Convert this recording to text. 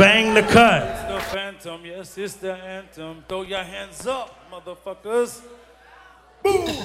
Bang the cut. It's the Phantom, yes, it's the anthem. Throw your hands up, motherfuckers. Boom!